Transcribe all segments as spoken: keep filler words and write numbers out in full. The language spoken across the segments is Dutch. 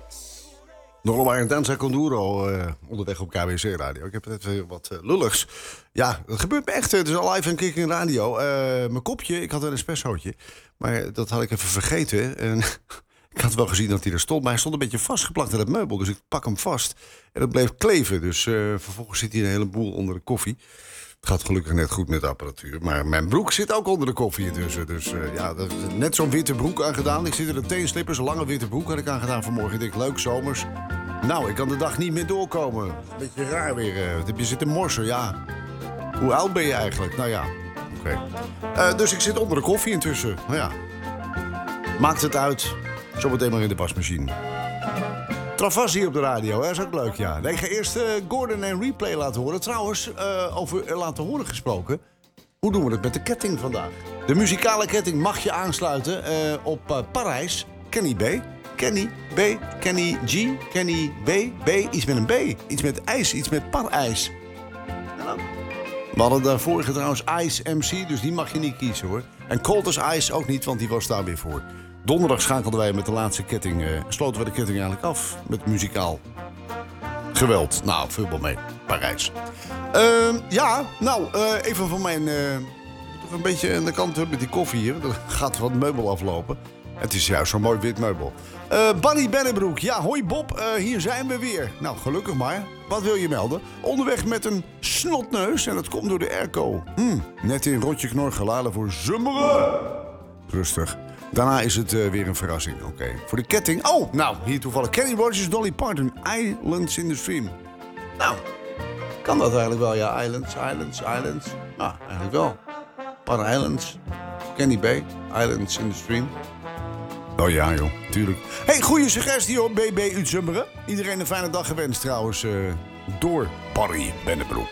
Norma en Danza Conduro uh, onderweg op K W C Radio. Ik heb net weer wat uh, lulligs. Ja, dat gebeurt me echt. Het is al live en Kicking Radio. Uh, mijn kopje, ik had een espressootje. Maar dat had ik even vergeten. En ik had wel gezien dat hij er stond. Maar hij stond een beetje vastgeplakt aan het meubel. Dus ik pak hem vast. En dat bleef kleven. Dus uh, vervolgens zit hij een heleboel onder de koffie. Het gaat gelukkig net goed met de apparatuur. Maar mijn broek zit ook onder de koffie intussen. Dus uh, ja, dat, net zo'n witte broek aangedaan. Ik zit in de teenslippers. Een lange witte broek had ik aangedaan vanmorgen. Ik denk, leuk zomers. Nou, ik kan de dag niet meer doorkomen. Beetje raar weer. Uh, wat heb je zitten morsen? Ja. Hoe oud ben je eigenlijk? Nou ja, oké. Okay. Uh, dus ik zit onder de koffie intussen. Nou ja. Maakt het uit. Zometeen maar in de wasmachine. Travas hier op de radio, hè? Dat is ook leuk, ja. Nee, ik ga eerst uh, Gordon en Replay laten horen. Trouwens, uh, over uh, laten horen gesproken. Hoe doen we het met de ketting vandaag? De muzikale ketting mag je aansluiten uh, op uh, Parijs. Kenny B. Kenny B. Kenny G. Kenny B. B. Iets met een B. Iets met ijs. Iets met parijs. We hadden de vorige trouwens Ice M C, dus die mag je niet kiezen, hoor. En Cold as Ice ook niet, want die was daar weer voor. Donderdag schakelden wij met de laatste ketting. Uh, sloten we de ketting eigenlijk af met muzikaal geweld. Nou, veel wel mee. Parijs. Uh, ja, nou, uh, even van mijn... Uh, toch een beetje aan de kant met die koffie hier. Er gaat wat meubel aflopen. Het is juist zo'n mooi wit meubel. Uh, Barry Bennebroek. Ja, hoi Bob. Uh, hier zijn we weer. Nou, gelukkig maar. Wat wil je melden? Onderweg met een snotneus. En dat komt door de airco. Hmm, net in rotje knor geladen voor zummeren. Rustig. Daarna is het uh, weer een verrassing. Oké. Okay. Voor de ketting. Oh, nou, hier toevallig. Kenny Rogers, Dolly Parton. Islands in the Stream. Nou, kan dat eigenlijk wel, ja. Islands, Islands, Islands. Nou, eigenlijk wel. Paar Islands. Kenny B. Islands in the Stream. Oh ja, joh. Tuurlijk. Hey, goede suggestie, hoor. B B Utzummeren. Iedereen een fijne dag gewenst, trouwens. Uh, door Barry Bennebroek.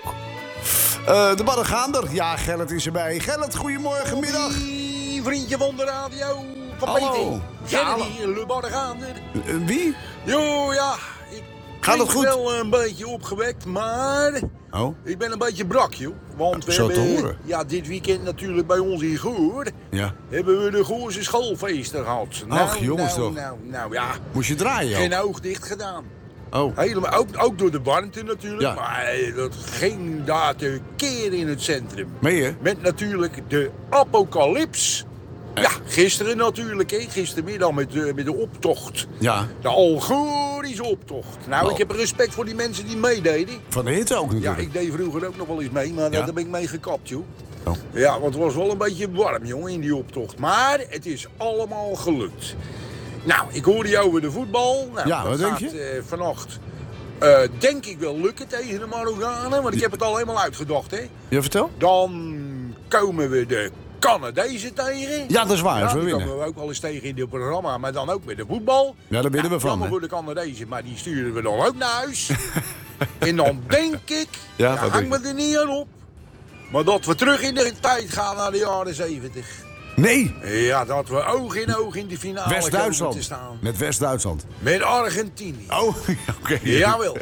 Uh, de Baddergaander. Ja, Gerrit is erbij. Gerrit, goedemorgen, middag. Vriendje van de radio. Van hallo. Ja, Le Baddergaander. Uh, wie? Jo, ja. Ik Gaat het goed? Ik ben wel een beetje opgewekt, maar... Oh? Ik ben een beetje brak, joh. Want we Zo hebben... te horen. Ja, dit weekend natuurlijk bij ons in Goor... Ja. Hebben we de Goorse schoolfeesten gehad. Nou, Ach, jongens nou, toch. Nou, nou, ja. Moest je draaien, Geen oog dicht gedaan. Oh. Helemaal, ook, ook door de warmte natuurlijk. Ja. Maar dat ging daar te keer in het centrum. Meen je? Met natuurlijk de apocalyps. Ja, gisteren natuurlijk, hè. Gistermiddag met, uh, met de optocht. Ja. De algorische optocht. Nou, Oh. ik heb respect voor die mensen die meededen. Van de hitte ook Ja, natuurlijk. ik deed vroeger ook nog wel eens mee, maar Ja? daar ben ik mee gekapt, joh. Oh. Ja, want het was wel een beetje warm, jongen, in die optocht. Maar het is allemaal gelukt. Nou, ik hoorde jou over de voetbal. Nou, Ja, dat wat denk gaat, je? Uh, vannacht, uh, denk ik wel lukken tegen de Marokkanen. Want ik heb het al helemaal uitgedacht, hè. Ja, vertel. Dan komen we de Canadezen tegen. Ja, dat is waar, als we die winnen. komen we ook wel eens tegen in dit programma, maar dan ook met de voetbal. Ja, daar winnen we van, Jammer hè. voor de Canadezen, maar die sturen we dan ook naar huis. En dan denk ik, Ja, ja, wat hang denk me er niet aan op, maar dat we terug in de tijd gaan naar de jaren zeventig. Nee. Ja, dat we oog in oog in de finale komen te West-Duitsland. staan. Met West-Duitsland. Met Argentinië. Oh, oké. Okay. Jawel.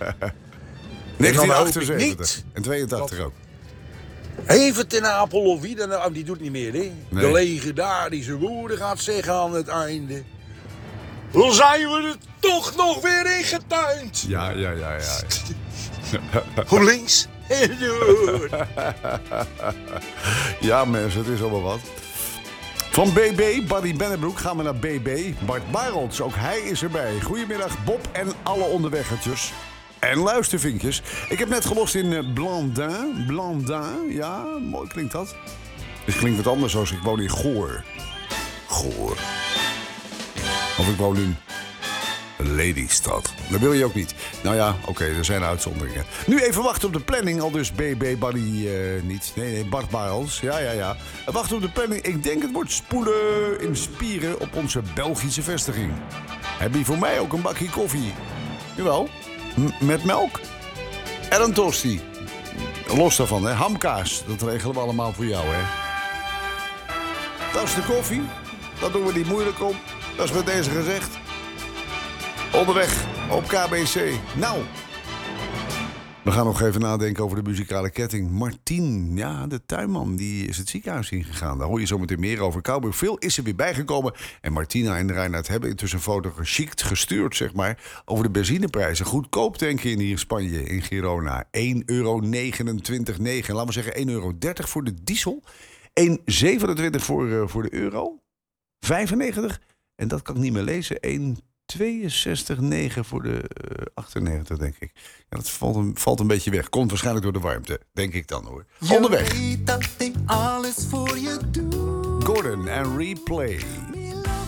negentien hoop ik achtenzeventig. niet En tweeëntachtig dat- ook. Even ten Apel of wie dan ook, die doet niet meer, hè? Nee. De legendarische woorden gaat zeggen aan het einde. Dan zijn we er toch nog weer in getuind. Ja, ja, ja, ja. Hoe links en door. Ja, mensen, het is allemaal wat. Van B B, Barry Bennebroek, gaan we naar B B. Bart Barolds, ook hij is erbij. Goedemiddag, Bob en alle onderweggertjes. En luistervinkjes. Ik heb net gelost in uh, Blandin. Blandin, ja, mooi klinkt dat. Dus klinkt wat anders als ik woon in Goor. Goor. Of ik woon in Lelystad. Dat wil je ook niet. Nou ja, oké, okay, er zijn uitzonderingen. Nu even wachten op de planning. Al dus B B Barry uh, niet. Nee, nee, Bart Barels. Ja, ja, ja. Wachten op de planning. Ik denk het wordt spoelen in spieren op onze Belgische vestiging. Heb je voor mij ook een bakje koffie? Jawel. M- met melk. En een tosti. Los daarvan, hè. Hamkaas. Dat regelen we allemaal voor jou, hè. Dat is de koffie. Dat doen we niet moeilijk om. Dat is met deze gezegd. Onderweg op K B C. Nou, We gaan nog even nadenken over de muzikale ketting. Martien, ja, de tuinman, die is het ziekenhuis ingegaan. Daar hoor je zo meteen meer over. Cowboy Phil is er weer bijgekomen. En Martina en Reinhard hebben intussen een foto geschikt, gestuurd, zeg maar, over de benzineprijzen. Goedkoop tanken in hier Spanje, in Girona. één euro negenentwintig komma negen. Laten we zeggen één euro dertig voor de diesel. één euro zevenentwintig voor, uh, voor de euro. vijfennegentig. En dat kan ik niet meer lezen. één tweeënzestig komma negen voor de uh, achtennegentig, denk ik. Ja, dat valt een, valt een beetje weg. Komt waarschijnlijk door de warmte, denk ik dan, hoor. Onderweg. Gordon en Replay.